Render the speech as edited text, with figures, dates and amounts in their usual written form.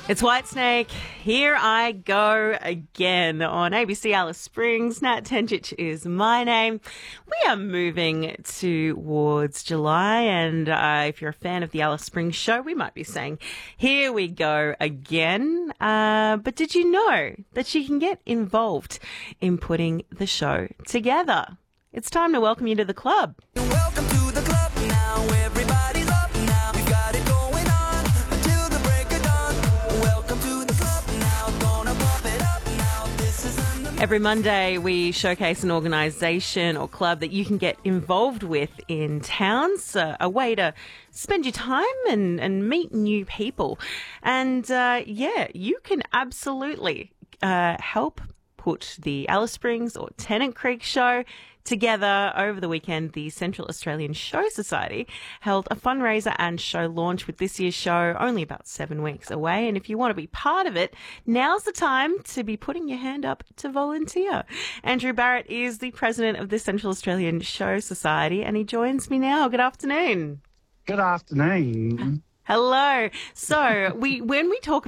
It's Whitesnake. Here I go again on ABC Alice Springs. Nat Tenchich is my name. We are moving towards July, and if you're a fan of the Alice Springs show, we might be saying, here we go again. But did you know that you can get involved in putting the show together? It's time to welcome you to the club. Welcome to the club now, everybody's up now. We got it going on until the break of dawn. Welcome to the club now, gonna pump it up now. This is Every Monday, we showcase an organisation or club that you can get involved with in towns, a way to spend your time and meet new people. And you can absolutely help put the Alice Springs or Tennant Creek show together. Over the weekend, the Central Australian Show Society held a fundraiser and show launch, with this year's show only about 7 weeks away. And if you want to be part of it, now's the time to be putting your hand up to volunteer. Andrew Barrett is the president of the Central Australian Show Society, and he joins me now. Good afternoon. Good afternoon. Hello. So when we talk